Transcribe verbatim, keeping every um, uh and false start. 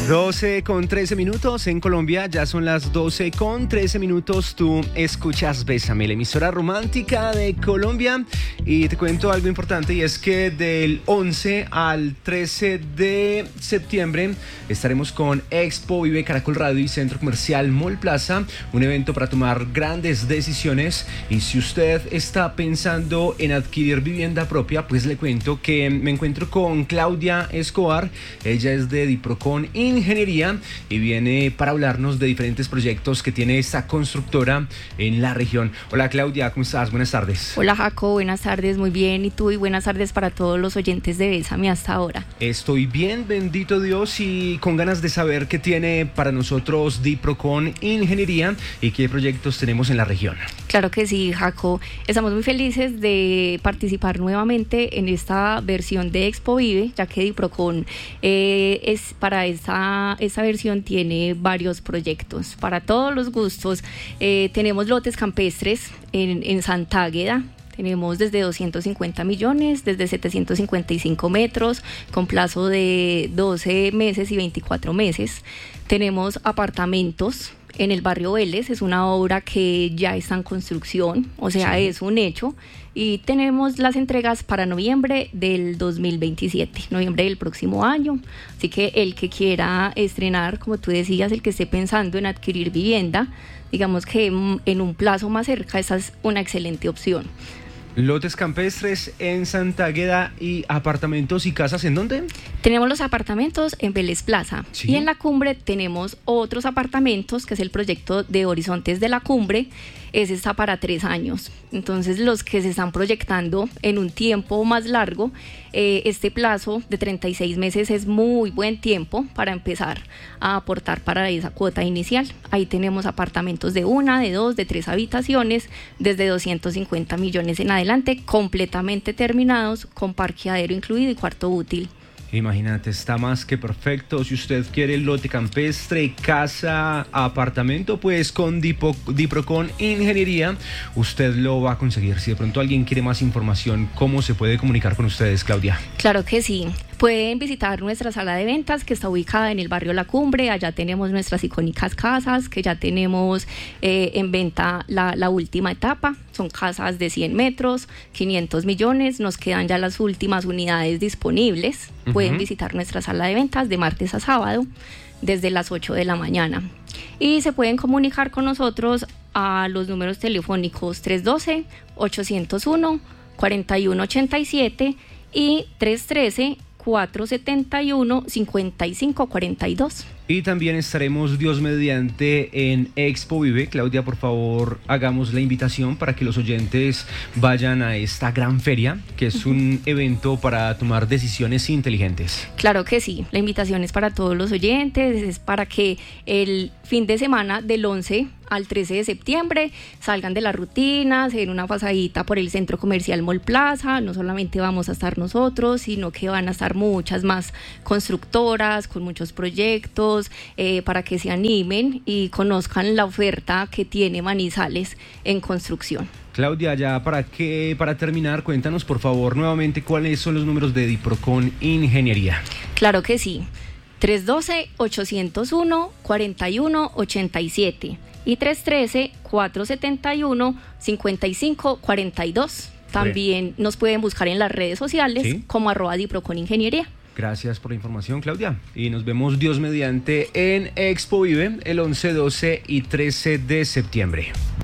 doce con trece minutos en Colombia, ya son las doce con trece minutos. Tú escuchas Bésame, la emisora romántica de Colombia. Y te cuento algo importante, y es que del once al trece de septiembre estaremos con Expo Vive Caracol Radio y Centro Comercial Mall Plaza, un evento para tomar grandes decisiones. Y si usted está pensando en adquirir vivienda propia, pues le cuento que me encuentro con Claudia Escobar. Ella es de Diprocon Ingeniería y viene para hablarnos de diferentes proyectos que tiene esta constructora en la región. Hola Claudia, ¿cómo estás? Buenas tardes. Hola Jaco, buenas tardes, muy bien. ¿Y tú? Y buenas tardes para todos los oyentes de Bésame hasta ahora. Estoy bien, bendito Dios, y con ganas de saber qué tiene para nosotros Diprocon Ingeniería y qué proyectos tenemos en la región. Claro que sí, Jaco. Estamos muy felices de participar nuevamente en esta versión de Expo Vive, ya que Diprocon eh, es para esta, esta versión tiene varios proyectos para todos los gustos. Eh, tenemos lotes campestres en, en Santa Águeda. Tenemos desde doscientos cincuenta millones, desde setecientos cincuenta y cinco metros, con plazo de doce meses y veinticuatro meses. Tenemos apartamentos en el barrio Vélez, es una obra que ya está en construcción, o sea, sí, es un hecho. Y tenemos las entregas para noviembre del dos mil veintisiete, noviembre del próximo año. Así que el que quiera estrenar, como tú decías, el que esté pensando en adquirir vivienda, digamos que en un plazo más cerca, esa es una excelente opción. Lotes campestres en Santa Águeda y apartamentos y casas, ¿en dónde? Tenemos los apartamentos en Vélez Plaza, sí, y en la Cumbre tenemos otros apartamentos, que es el proyecto de Horizontes de la Cumbre. Ese está para tres años. Entonces, los que se están proyectando en un tiempo más largo, eh, este plazo de treinta y seis meses es muy buen tiempo para empezar a aportar para esa cuota inicial. Ahí tenemos apartamentos de una, de dos, de tres habitaciones, desde doscientos cincuenta millones en adelante, completamente terminados, con parqueadero incluido y cuarto útil. Imagínate, está más que perfecto. Si usted quiere lote campestre, casa, apartamento, pues con Dipo, Diprocon Ingeniería usted lo va a conseguir. Si de pronto alguien quiere más información, ¿cómo se puede comunicar con ustedes, Claudia? Claro que sí. Pueden visitar nuestra sala de ventas, que está ubicada en el barrio La Cumbre. Allá tenemos nuestras icónicas casas, que ya tenemos eh, en venta la, la última etapa. Son casas de cien metros, quinientos millones. Nos quedan ya las últimas unidades disponibles. Uh-huh. Pueden visitar nuestra sala de ventas de martes a sábado, desde las ocho de la mañana. Y se pueden comunicar con nosotros a los números telefónicos tres uno dos, ocho cero uno, cuatro uno ocho siete y tres uno tres, cuatro siete uno, cinco cinco cuatro dos. Y también estaremos, Dios mediante, en Expo Vive. Claudia, por favor, hagamos la invitación para que los oyentes vayan a esta gran feria, que es uh-huh. un evento para tomar decisiones inteligentes. Claro que sí, la invitación es para todos los oyentes, es para que el fin de semana del once al trece de septiembre salgan de la rutina, se den una pasadita por el Centro Comercial Mall Plaza. No solamente vamos a estar nosotros, sino que van a estar muchas más constructoras con muchos proyectos, Eh, para que se animen y conozcan la oferta que tiene Manizales en construcción. Claudia, ya para que para terminar, cuéntanos por favor nuevamente cuáles son los números de Diprocon Ingeniería. Claro que sí, tres uno dos, ocho cero uno, cuatro uno ocho siete y tres uno tres, cuatro siete uno, cinco cinco cuatro dos. También nos pueden buscar en las redes sociales, ¿sí?, como arroba Diprocon Ingeniería. Gracias por la información, Claudia. Y nos vemos, Dios mediante, en Expo Vive el once, doce y trece de septiembre.